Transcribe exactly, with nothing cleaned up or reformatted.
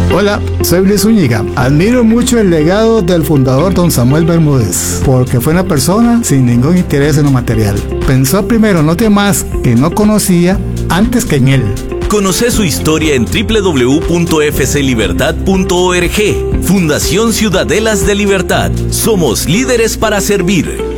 Hola, soy Luis Zúñiga. Admiro mucho el legado del fundador don Samuel Bermúdez, porque fue una persona sin ningún interés en lo material. Pensó primero en los demás que no conocía antes que en él. Conoce su historia en doble u doble u doble u punto f c libertad punto org. Fundación Ciudadelas de Libertad. Somos líderes para servir.